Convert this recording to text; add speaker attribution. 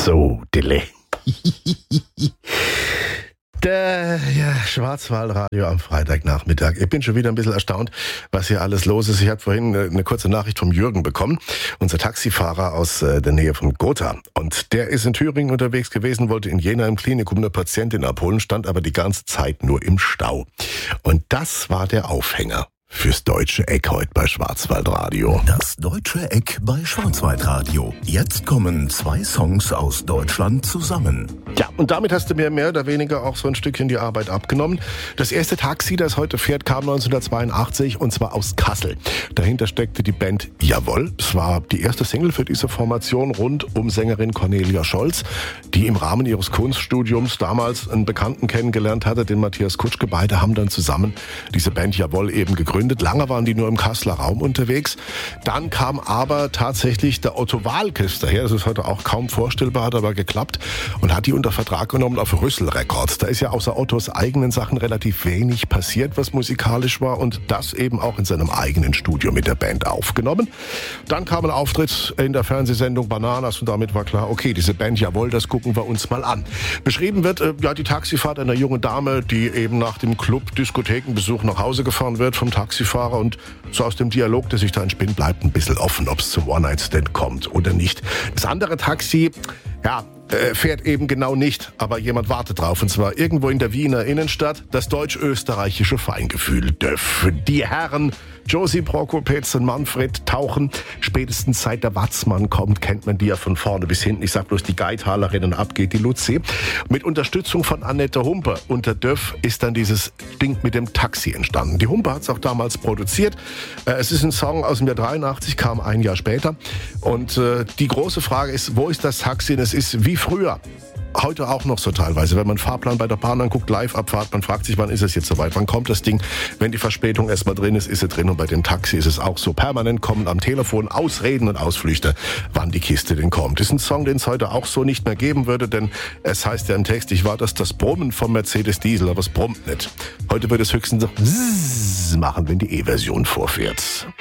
Speaker 1: So, Dille. Der Schwarzwaldradio am Freitagnachmittag. Ich bin schon wieder ein bisschen erstaunt, was hier alles los ist. Ich habe vorhin eine kurze Nachricht vom Jürgen bekommen, unser Taxifahrer aus der Nähe von Gotha. Und der ist in Thüringen unterwegs gewesen, wollte in Jena im Klinikum eine Patientin abholen, stand aber die ganze Zeit nur im Stau. Und das war der Aufhänger fürs Deutsche Eck heute bei Schwarzwaldradio.
Speaker 2: Das Deutsche Eck bei Schwarzwaldradio. Jetzt kommen 2 Songs aus Deutschland zusammen.
Speaker 1: Ja, und damit hast du mir mehr oder weniger auch so ein Stückchen die Arbeit abgenommen. Das erste Taxi, das heute fährt, kam 1982 und zwar aus Kassel. Dahinter steckte die Band Jawohl. Es war die erste Single für diese Formation rund um Sängerin Cornelia Scholz, die im Rahmen ihres Kunststudiums damals einen Bekannten kennengelernt hatte, den Matthias Kutschke. Beide haben dann zusammen diese Band Jawohl eben gegründet. Lange waren die nur im Kasseler Raum unterwegs. Dann kam aber tatsächlich der Otto Waalkes daher. Das ist heute auch kaum vorstellbar, hat aber geklappt und hat die unter Vertrag genommen auf Rüssel Records. Da ist ja außer Ottos eigenen Sachen relativ wenig passiert, was musikalisch war, und das eben auch in seinem eigenen Studio mit der Band aufgenommen. Dann kam ein Auftritt in der Fernsehsendung Bananas und damit war klar, okay, diese Band Jawohl, das gucken wir uns mal an. Beschrieben wird die Taxifahrt einer jungen Dame, die eben nach dem Club-Diskothekenbesuch nach Hause gefahren wird vom Taxifahrer, und so aus dem Dialog, der sich da entspinnt, bleibt ein bisschen offen, ob es zum One-Night-Stand kommt oder nicht. Das andere Taxi, fährt eben genau nicht, aber jemand wartet drauf, und zwar irgendwo in der Wiener Innenstadt, das deutsch-österreichische Feingefühl. Die Herren Josie Prokopetz und Manfred tauchen. Spätestens seit der Watzmann kommt, kennt man die ja von vorne bis hinten. Ich sag bloß die Geithalerin, und ab geht die Luzi. Mit Unterstützung von Annette Humpe und der Döff ist dann dieses Ding mit dem Taxi entstanden. Die Humpe hat es auch damals produziert. Es ist ein Song aus dem Jahr 83, kam ein Jahr später. Und die große Frage ist, wo ist das Taxi? Und es ist wie früher. Heute auch noch so teilweise. Wenn man Fahrplan bei der Bahn anguckt, Live-Abfahrt, man fragt sich, wann ist es jetzt soweit? Wann kommt das Ding? Wenn die Verspätung erstmal drin ist, ist sie drin. Und bei dem Taxi ist es auch so. Permanent kommen am Telefon Ausreden und Ausflüchte, wann die Kiste denn kommt. Das ist ein Song, den es heute auch so nicht mehr geben würde, denn es heißt ja im Text, ich war das Brummen vom Mercedes Diesel, aber es brummt nicht. Heute wird es höchstens noch machen, wenn die E-Version vorfährt.